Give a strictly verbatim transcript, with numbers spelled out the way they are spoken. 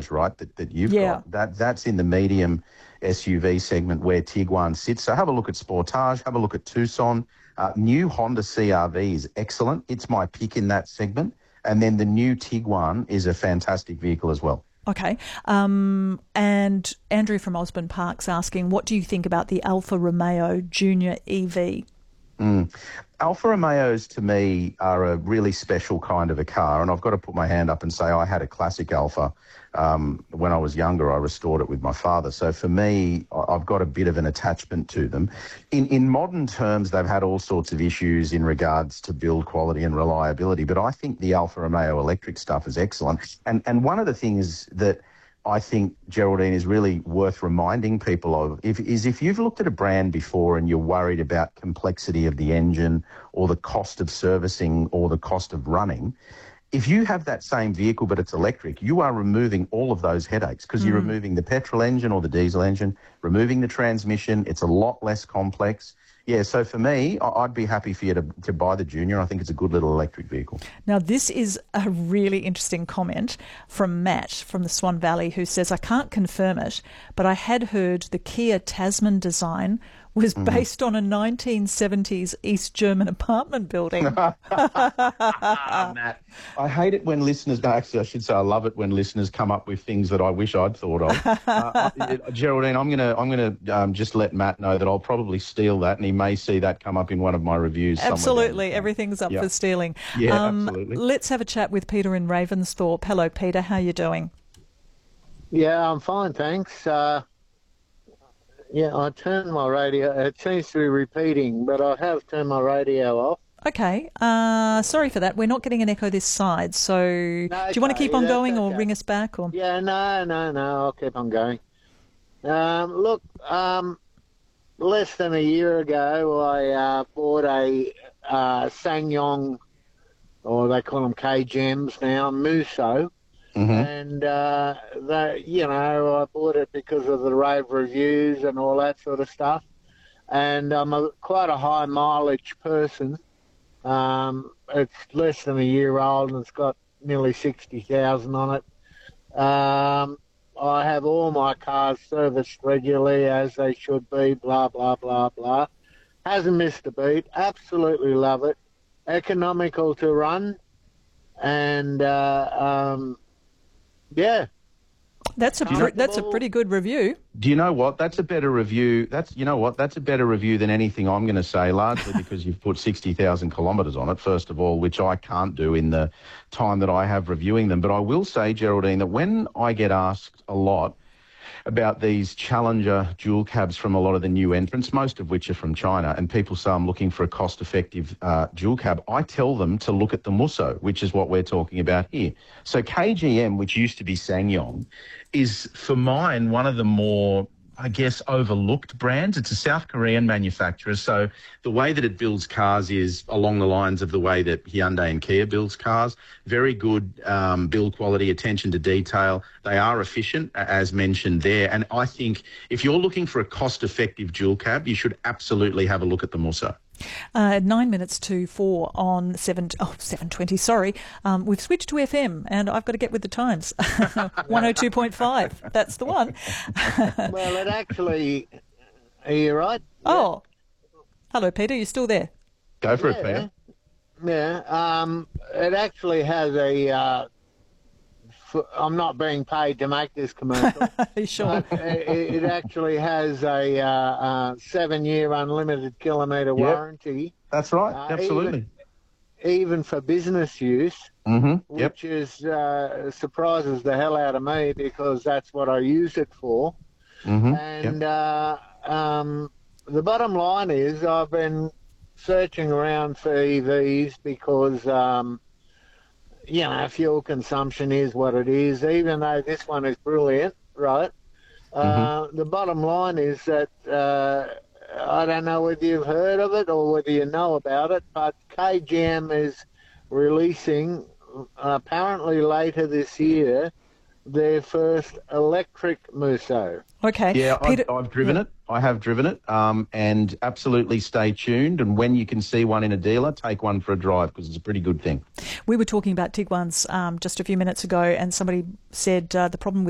right, that, that you've Yeah. got. That That's in the medium S U V segment where Tiguan sits. So have a look at Sportage, have a look at Tucson. Uh, new Honda C R V is excellent. It's my pick in that segment. And then the new Tiguan is a fantastic vehicle as well. Okay. Um, and Andrew from Osborne Park's asking, what do you think about the Alfa Romeo Junior E V? Mm. Alfa Romeos to me are a really special kind of a car, and I've got to put my hand up and say I had a classic Alfa um, when I was younger. I restored it with my father. So for me, I've got a bit of an attachment to them. In, in modern terms, they've had all sorts of issues in regards to build quality and reliability, but I think the Alfa Romeo electric stuff is excellent. And, and one of the things that I think, Geraldine, is really worth reminding people of if, is if you've looked at a brand before and you're worried about complexity of the engine or the cost of servicing or the cost of running, if you have that same vehicle but it's electric, you are removing all of those headaches because mm. you're removing the petrol engine or the diesel engine, removing the transmission. It's a lot less complex. Yeah, so for me, I'd be happy for you to, to buy the Junior. I think it's a good little electric vehicle. Now, this is a really interesting comment from Matt from the Swan Valley, who says, I can't confirm it, but I had heard the Kia Tasman design was mm. based on a nineteen seventies East German apartment building. Matt, I hate it when listeners, no, actually I should say I love it when listeners come up with things that I wish I'd thought of. uh, I, Geraldine, I'm going to I'm going to um, just let Matt know that I'll probably steal that, and he may see that come up in one of my reviews. Absolutely, everything's up yep. for stealing. Yeah, um, absolutely. Let's have a chat with Peter in Ravensthorpe. Hello, Peter. How are you doing? Yeah, I'm fine, thanks. Uh, yeah, I turned my radio. It seems to be repeating, but I have turned my radio off. Okay. Uh, sorry for that. We're not getting an echo this side. So no, do you want to keep on going or okay. ring us back? Or Yeah, no, no, no. I'll keep on going. Um, look, um, less than a year ago, I uh, bought a uh, SsangYong, or they call them K G Ms now, Musso. Mm-hmm. And, uh, they, you know, I bought it because of the rave reviews and all that sort of stuff. And I'm a, quite a high mileage person. Um, it's less than a year old and it's got nearly sixty thousand on it. Um, I have all my cars serviced regularly as they should be, blah, blah, blah, blah. Hasn't missed a beat. Absolutely love it. Economical to run. And, uh, um, yeah. That's a pre- that's a pretty good review. Do you know what? That's a better review. That's you know what? That's a better review than anything I'm going to say, largely because you've put sixty thousand kilometres on it, first of all, which I can't do in the time that I have reviewing them. But I will say, Geraldine, that when I get asked a lot about these Challenger dual cabs from a lot of the new entrants, most of which are from China, and people say I'm looking for a cost-effective uh, dual cab, I tell them to look at the Musso, which is what we're talking about here. So K G M, which used to be SsangYong, is, for mine, one of the more, I guess, overlooked brands. It's a South Korean manufacturer, so the way that it builds cars is along the lines of the way that Hyundai and Kia builds cars. Very good um, build quality, attention to detail. They are efficient, as mentioned there. And I think if you're looking for a cost-effective dual cab, you should absolutely have a look at the Musso. Uh, nine minutes to four on seven, oh, seven twenty, sorry. Um, we've switched to F M and I've got to get with the times. one oh two point five, that's the one. Well, it actually, are you right? Oh, yeah. Hello, Peter, you still there? Go for yeah. it, Peter. Yeah, um, it actually has a, uh, f- I'm not being paid to make this commercial. Sure. it, it actually has a uh, uh, seven-year unlimited kilometre yep. warranty. That's right, uh, absolutely. Even, even for business use, mm-hmm. which yep. is uh, surprises the hell out of me because that's what I use it for. Mm-hmm. And yep. uh, um, the bottom line is I've been searching around for E Vs because, um, you know, fuel consumption is what it is, even though this one is brilliant, right? Uh, mm-hmm. The bottom line is that uh, I don't know whether you've heard of it or whether you know about it, but K G M is releasing, apparently later this year, their first electric Musso. Okay. Yeah, Peter, I've, I've driven yeah. it. I have driven it, um, and absolutely stay tuned. And when you can see one in a dealer, take one for a drive because it's a pretty good thing. We were talking about Tiguan's um, just a few minutes ago, and somebody said uh, the problem with